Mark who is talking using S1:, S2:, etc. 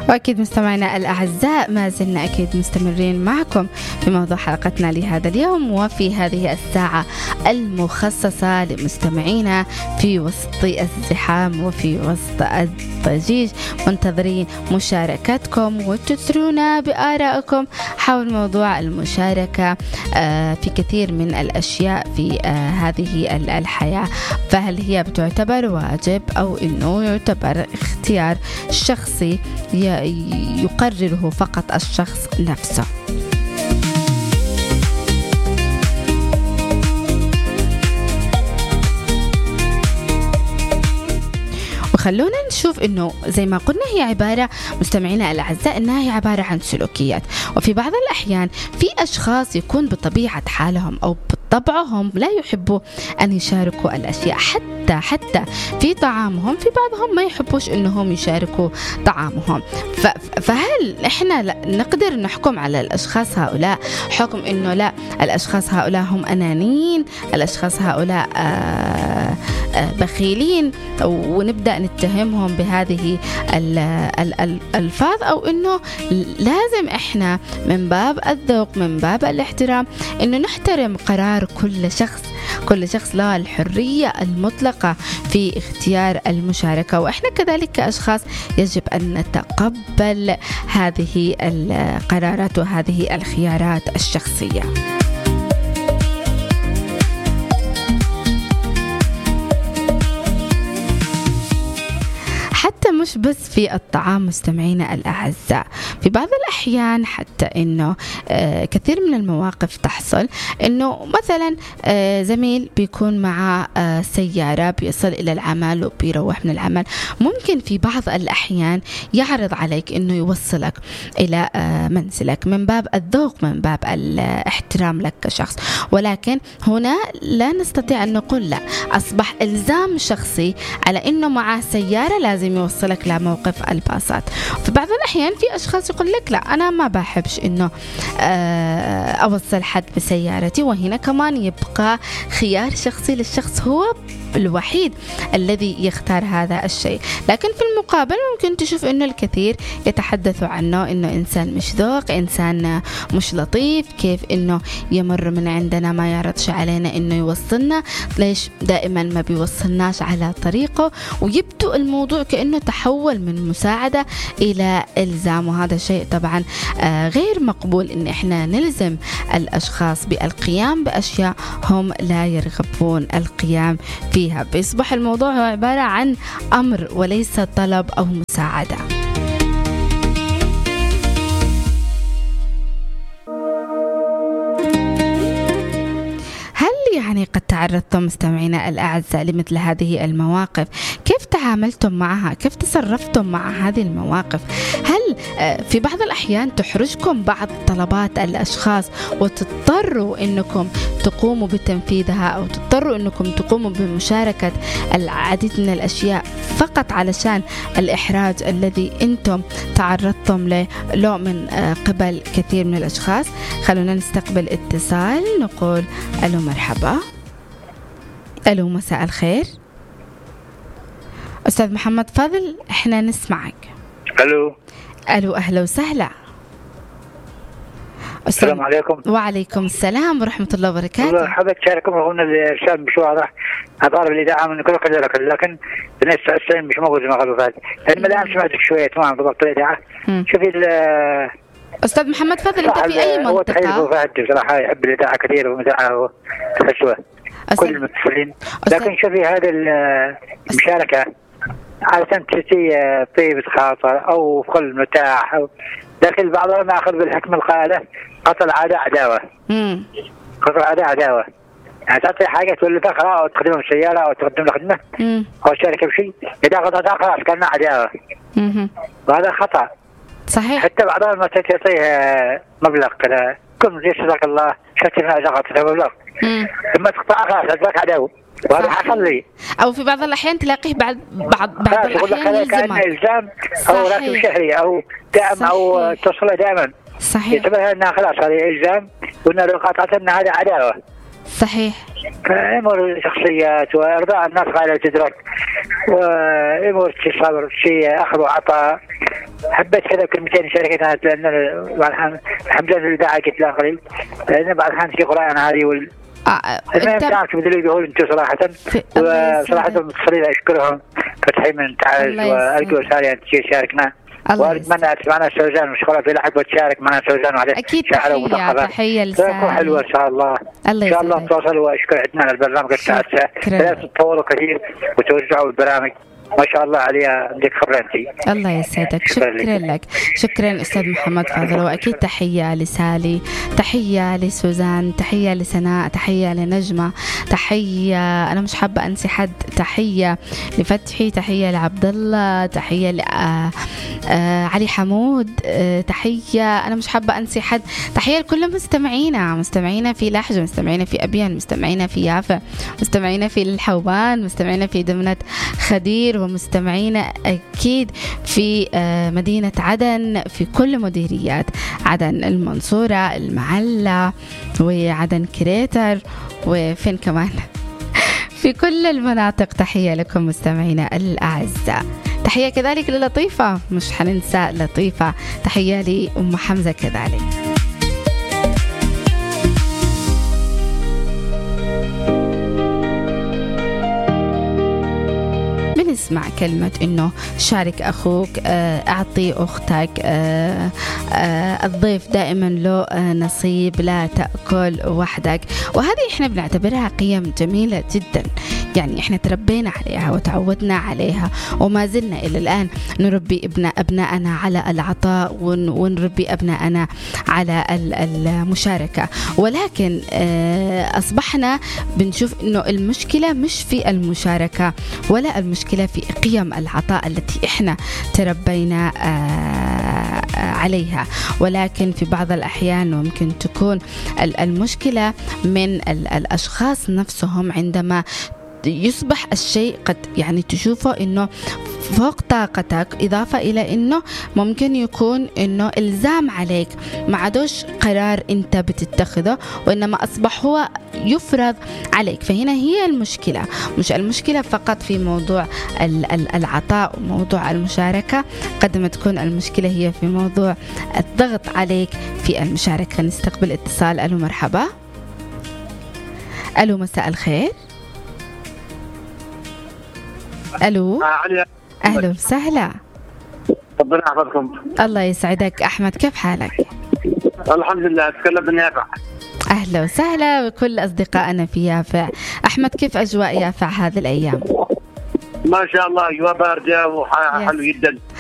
S1: وأكيد مستمعينا الأعزاء ما زلنا أكيد مستمرين معكم في موضوع حلقتنا لهذا اليوم، وفي هذه الساعة المخصصة لمستمعينا في وسط الزحام وفي وسط الضجيج، منتظرين مشاركتكم وتثرونا بآرائكم حول موضوع المشاركة في كثير من الأشياء في هذه الحياة. فهل هي بتعتبر واجب أو إنه يعتبر اختيار شخصي يقرره فقط الشخص نفسه؟ وخلونا نشوف انه زي ما قلنا هي عبارة، مستمعينا الأعزاء، انها هي عبارة عن سلوكيات. وفي بعض الأحيان في أشخاص يكون بطبيعة حالهم أو بطبعهم لا يحبوا أن يشاركوا الأشياء، حتى في طعامهم. في بعضهم ما يحبوش أنهم يشاركوا طعامهم. فهل إحنا نقدر نحكم على الأشخاص هؤلاء حكم أنه لا، الأشخاص هؤلاء هم أنانيين، الأشخاص هؤلاء بخيلين، ونبدأ نتهمهم بهذه الألفاظ، أو أنه لازم إحنا من باب الذوق، من باب الاحترام، أنه نحترم قرار كل شخص له الحرية المطلقة في اختيار المشاركة. وإحنا كذلك كأشخاص يجب أن نتقبل هذه القرارات وهذه الخيارات الشخصية. حتى مش بس في الطعام مستمعينا الأعزاء، في بعض الأحيان حتى إنه كثير من المواقف تحصل إنه مثلا زميل بيكون مع سيارة بيصل إلى العمل وبيروح من العمل، ممكن في بعض الأحيان يعرض عليك إنه يوصلك إلى منزلك من باب الذوق، من باب الاحترام لك كشخص. ولكن هنا لا نستطيع أن نقول لا، أصبح إلزام شخصي على إنه مع سيارة لازم يوصلك لموقف الباصات. في بعض الأحيان في أشخاص يقول لك لا، أنا ما بحبش إنه أوصل حد بسيارتي. وهنا كمان يبقى خيار شخصي للشخص، هو الوحيد الذي يختار هذا الشيء. لكن في المقابل ممكن تشوف إنه الكثير يتحدثوا عنه إنه إنسان مش ذوق، إنسان مش لطيف، كيف إنه يمر من عندنا ما يعرضش علينا إنه يوصلنا، ليش دائما ما بيوصلناش على طريقه، ويبدو الموضوع كأنه تحول من مساعدة إلى إلزام. وهذا شيء طبعا غير مقبول، إن إحنا نلزم الأشخاص بالقيام بأشياء هم لا يرغبون القيام فيها. بيصبح الموضوع هو عبارة عن أمر وليس طلب أو مساعدة. يعني قد تعرضتم مستمعينا الأعزاء لمثل هذه المواقف، كيف تعاملتم معها؟ كيف تصرفتم مع هذه المواقف؟ هل في بعض الأحيان تحرجكم بعض طلبات الأشخاص وتضطروا أنكم تقوموا بتنفيذها، أو تضطروا أنكم تقوموا بمشاركة العديد من الأشياء فقط علشان الإحراج الذي أنتم تعرضتم له من قبل كثير من الأشخاص؟ خلونا نستقبل اتصال، نقول ألو مرحبا. ألو مساء الخير أستاذ محمد فاضل، إحنا نسمعك. ألو أهلا وسهلا.
S2: السلام عليكم.
S1: وعليكم السلام ورحمة الله وبركاته.
S2: حابب تشارككم هنا الإرشاد مش واضح، أطالب الإذاعة من كل قدر، لكن بالنسبة للسلم مش موجود زي ما قالوا فات. المدام سمعتك شوية تمام بالضبط الإذاعة. شوفي
S1: أستاذ محمد فاضل، أنت في أي منطقة؟
S2: هو تخيل فهد بصراحة يحب الإذاعة كثير ومذاعة وتحسوه كل المتصلين، لكن شوفي هذا المشاركة عادة تأتي طيبة خاطر أو في قلب مرتاح، لكن بعضهم يأخذ بالحكم القائلة قتل عادة عداوة. قتل عادة عداوة، يعني تعطي حاجة تولفها خلاص، أو تقدم السيارة أو تقدم لخدمة أو شركة بشيء، إذا قطعتها خلاص كأنها عداوة، وهذا خطأ.
S1: صحيح.
S2: حتى بعضهم ما تعطيه مبلغ كذا، كم يسرك الله شتى إذا قطعتها مبلغ، ثم تقطعها خلاص هذاك عداوة، وهذا حصل لي.
S1: أو في بعض الأحيان تلاقيه بعض الأحيان
S2: يلزمك إلزام أو راتب شهري أو دائم أو تصله دائما.
S1: صحيح.
S2: يعتبر أنها خلاص هذه إلزام، وأن لو قطعت أن هذا عداوة.
S1: صحيح.
S2: فأمر شخصيات وإرضاء الناس غير تدرك. وامور شيء صبر شيء اخذ وعطاء. حبيت كذا كلمتين شاركتها لان الحمد لله الاذاعه قلت لا قليل لان بعض الاحيان في قرآن هذه المهم تعرف مثل اللي يقول انتم صراحه وصراحه المتصلين اشكرهم فتحي من تعايش والقوا رساله تشاركنا واتمنى تسمعنا سوزان مشغوله في لحد وتشارك معنا سوزان وعليه
S1: اكيد. تحيه
S2: لساعه حلوه ان شاء الله. ان شاء الله نتواصل واشكر عندنا على البرنامج الساعه لا تتطوروا كثير وتوزعوا البرامج ما شاء الله عليها عندك خبرة أنت.
S1: الله يسعدك. شكرا لك. شكرا أستاذ محمد فاضل. وأكيد تحية لسالي، تحية لسوزان، تحية لسناء، تحية لنجمة، تحية أنا مش حابة أنسي حد، تحية لفتحي، تحية لعبد الله، تحية علي حمود، تحية أنا مش حابة أنسي حد، تحية لكل مستمعينا في لحج، مستمعينا في أبيان، مستمعينا في يافع، مستمعينا في الحوبان، مستمعينا في دمنة خدير، ومستمعينا أكيد في مدينة عدن، في كل مديريات عدن، المنصورة، المعلة، وعدن كريتر، وفين كمان في كل المناطق. تحية لكم مستمعينا الأعزاء. تحية كذلك للطيفة، مش حننسى لطيفة، تحية لأم حمزة كذلك. نسمع كلمة إنه شارك أخوك، أعطي أختك، الضيف دائما له نصيب، لا تأكل وحدك. وهذه إحنا بنعتبرها قيم جميلة جدا، يعني إحنا تربينا عليها وتعودنا عليها، وما زلنا إلى الآن نربي أبناءنا على العطاء، ونربي أبناءنا على المشاركة. ولكن أصبحنا بنشوف إنه المشكلة مش في المشاركة ولا المشكلة في قيم العطاء التي إحنا تربينا عليها، ولكن في بعض الأحيان ممكن تكون المشكلة من الأشخاص نفسهم، عندما يصبح الشيء قد يعني تشوفه إنه فوق طاقتك، إضافة إلى إنه ممكن يكون إنه إلزام عليك، ما عادوش قرار أنت بتتخذه، وإنما أصبح هو يفرض عليك. فهنا هي المشكلة، مش المشكلة فقط في موضوع العطاء وموضوع المشاركة، قد ما تكون المشكلة هي في موضوع الضغط عليك في المشاركة. نستقبل اتصال. ألو مرحبا. ألو مساء الخير. ألو أهلا وسهلا.
S3: ربنا يحفظكم.
S1: الله يسعدك أحمد، كيف حالك؟
S3: الحمد لله. أتكلم من يافع.
S1: أهلا وسهلا بكل أصدقائنا في يافع. أحمد، كيف أجواء يافع هذه الأيام؟
S3: ما شاء الله أجواء باردة وحلو جدا.